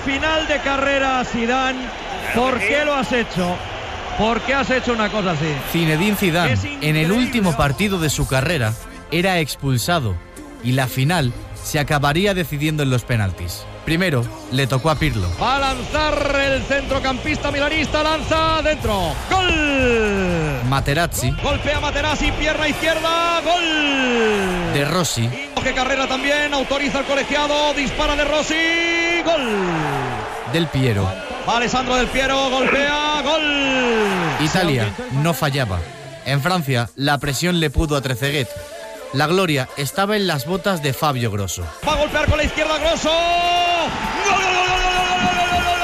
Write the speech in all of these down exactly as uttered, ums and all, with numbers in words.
final de carrera, Zidane. ¿Por qué lo has hecho? ¿Por qué has hecho una cosa así? Zinedine Zidane, en el último partido de su carrera, era expulsado y la final se acabaría decidiendo en los penaltis. Primero, le tocó a Pirlo. Va a lanzar el centrocampista milanista, lanza dentro. ¡Gol! Materazzi. Golpea Materazzi, pierna izquierda, ¡gol! De Rossi. Que carrera también, autoriza el colegiado, dispara De Rossi, ¡gol! Del Piero. Va Alessandro Del Piero, golpea, ¡gol! Italia no fallaba. En Francia, la presión le pudo a Trezeguet. La gloria estaba en las botas de Fabio Grosso. Va a golpear con la izquierda Grosso. ¡Gol, gol, gol, gol, gol, gol,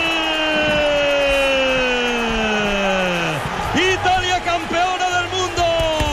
gol! Italia campeona del mundo.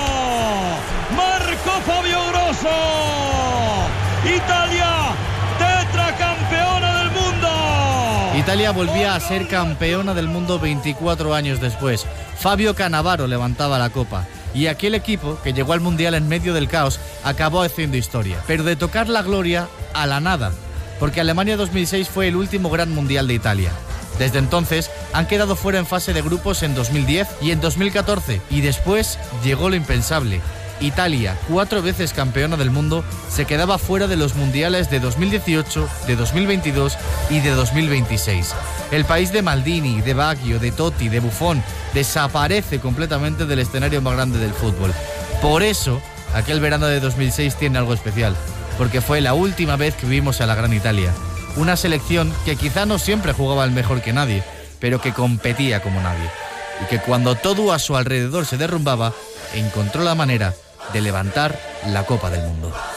Marcó Fabio Grosso. Italia tetracampeona del mundo. Italia volvía a ser campeona del mundo veinticuatro años después. Fabio Cannavaro levantaba la copa. Y aquel equipo, que llegó al Mundial en medio del caos, acabó haciendo historia. Pero de tocar la gloria a la nada, porque Alemania dos mil seis fue el último gran Mundial de Italia. Desde entonces han quedado fuera en fase de grupos en dos mil diez y en dos mil catorce. Y después llegó lo impensable. Italia, cuatro veces campeona del mundo, se quedaba fuera de los mundiales de dos mil dieciocho, de dos mil veintidós y de dos mil veintiséis. El país de Maldini, de Baggio, de Totti, de Buffon desaparece completamente del escenario más grande del fútbol. Por eso, aquel verano de dos mil seis tiene algo especial, porque fue la última vez que vimos a la gran Italia. Una selección que quizá no siempre jugaba al mejor que nadie, pero que competía como nadie. Y que cuando todo a su alrededor se derrumbaba, encontró la manera de levantar la Copa del Mundo.